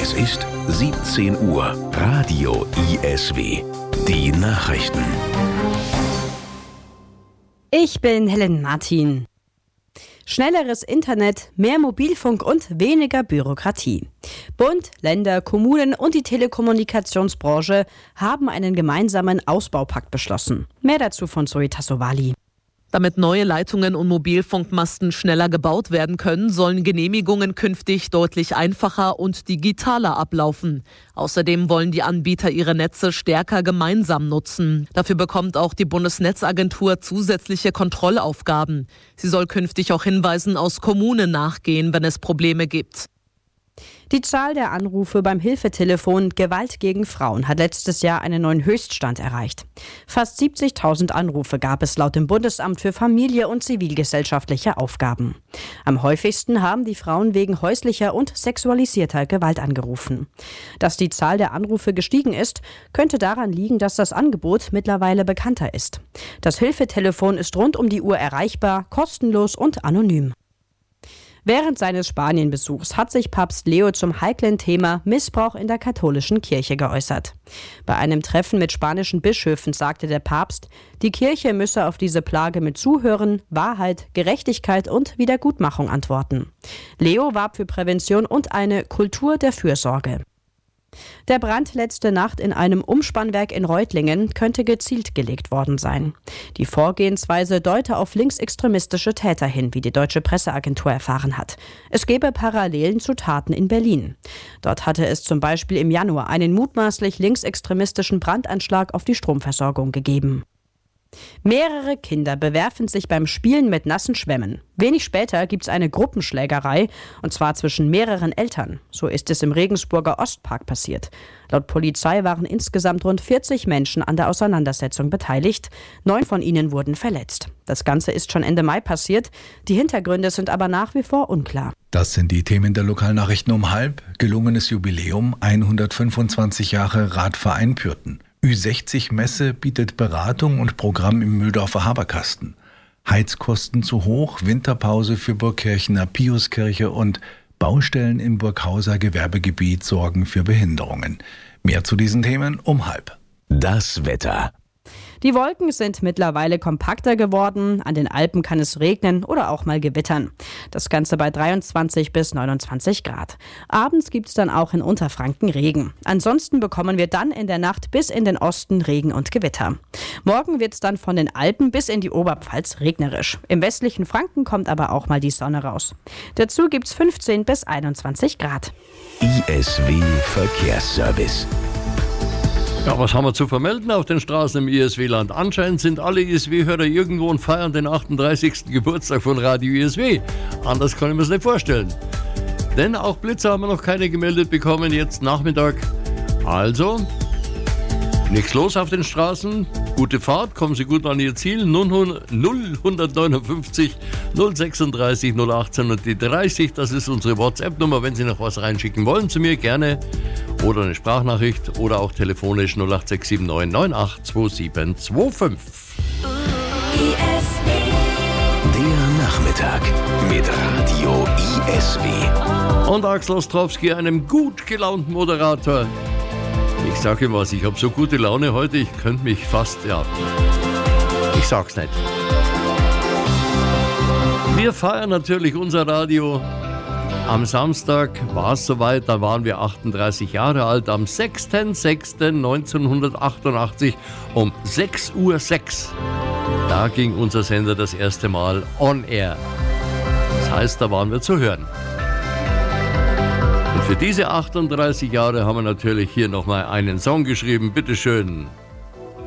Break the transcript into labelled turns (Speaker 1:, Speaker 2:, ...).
Speaker 1: Es ist 17 Uhr. Radio ISW. Die Nachrichten.
Speaker 2: Ich bin Helen Martin. Schnelleres Internet, mehr Mobilfunk und weniger Bürokratie. Bund, Länder, Kommunen und die Telekommunikationsbranche haben einen gemeinsamen Ausbaupakt beschlossen. Mehr dazu von Zoe Tassovali.
Speaker 3: Damit neue Leitungen und Mobilfunkmasten schneller gebaut werden können, sollen Genehmigungen künftig deutlich einfacher und digitaler ablaufen. Außerdem wollen die Anbieter ihre Netze stärker gemeinsam nutzen. Dafür bekommt auch die Bundesnetzagentur zusätzliche Kontrollaufgaben. Sie soll künftig auch Hinweisen aus Kommunen nachgehen, wenn es Probleme gibt.
Speaker 2: Die Zahl der Anrufe beim Hilfetelefon Gewalt gegen Frauen hat letztes Jahr einen neuen Höchststand erreicht. Fast 70.000 Anrufe gab es laut dem Bundesamt für Familie und zivilgesellschaftliche Aufgaben. Am häufigsten haben die Frauen wegen häuslicher und sexualisierter Gewalt angerufen. Dass die Zahl der Anrufe gestiegen ist, könnte daran liegen, dass das Angebot mittlerweile bekannter ist. Das Hilfetelefon ist rund um die Uhr erreichbar, kostenlos und anonym. Während seines Spanienbesuchs hat sich Papst Leo zum heiklen Thema Missbrauch in der katholischen Kirche geäußert. Bei einem Treffen mit spanischen Bischöfen sagte der Papst, die Kirche müsse auf diese Plage mit Zuhören, Wahrheit, Gerechtigkeit und Wiedergutmachung antworten. Leo warb für Prävention und eine Kultur der Fürsorge. Der Brand letzte Nacht in einem Umspannwerk in Reutlingen könnte gezielt gelegt worden sein. Die Vorgehensweise deute auf linksextremistische Täter hin, wie die Deutsche Presseagentur erfahren hat. Es gebe Parallelen zu Taten in Berlin. Dort hatte es zum Beispiel im Januar einen mutmaßlich linksextremistischen Brandanschlag auf die Stromversorgung gegeben. Mehrere Kinder bewerfen sich beim Spielen mit nassen Schwämmen. Wenig später gibt es eine Gruppenschlägerei, und zwar zwischen mehreren Eltern. So ist es im Regensburger Ostpark passiert. Laut Polizei waren insgesamt rund 40 Menschen an der Auseinandersetzung beteiligt. 9 von ihnen wurden verletzt. Das Ganze ist schon Ende Mai passiert. Die Hintergründe sind aber nach wie vor unklar.
Speaker 4: Das sind die Themen der Lokalnachrichten um 12:30. Gelungenes Jubiläum, 125 Jahre Radverein Pürten. Ü60-Messe bietet Beratung und Programm im Mühldorfer Haberkasten. Heizkosten zu hoch, Winterpause für Burgkirchener Piuskirche und Baustellen im Burghauser Gewerbegebiet sorgen für Behinderungen. Mehr zu diesen Themen um 12:30.
Speaker 1: Das Wetter.
Speaker 2: Die Wolken sind mittlerweile kompakter geworden. An den Alpen kann es regnen oder auch mal gewittern. Das Ganze bei 23 bis 29 Grad. Abends gibt es dann auch in Unterfranken Regen. Ansonsten bekommen wir dann in der Nacht bis in den Osten Regen und Gewitter. Morgen wird es dann von den Alpen bis in die Oberpfalz regnerisch. Im westlichen Franken kommt aber auch mal die Sonne raus. Dazu gibt es 15 bis 21 Grad.
Speaker 1: ISW Verkehrsservice.
Speaker 5: Ja, was haben wir zu vermelden auf den Straßen im ISW-Land? Anscheinend sind alle ISW-Hörer irgendwo und feiern den 38. Geburtstag von Radio ISW. Anders kann ich mir es nicht vorstellen. Denn auch Blitzer haben wir noch keine gemeldet bekommen, jetzt Nachmittag. Also, nichts los auf den Straßen. Gute Fahrt, kommen Sie gut an Ihr Ziel. 0159 036 018 und die 30, das ist unsere WhatsApp-Nummer. Wenn Sie noch was reinschicken wollen zu mir, gerne. Oder eine Sprachnachricht oder auch telefonisch 08679 982725.
Speaker 1: Der Nachmittag mit Radio ISW.
Speaker 5: Und Axel Ostrowski, einem gut gelaunten Moderator. Ich sage ihm was, ich habe so gute Laune heute, ich könnte mich fast, ich sag's nicht. Wir feiern natürlich unser Radio. Am Samstag war es soweit, da waren wir 38 Jahre alt, am 6.6.1988 um 6:06 Uhr. Da ging unser Sender das erste Mal on air. Das heißt, da waren wir zu hören. Und für diese 38 Jahre haben wir natürlich hier nochmal einen Song geschrieben. Bitteschön.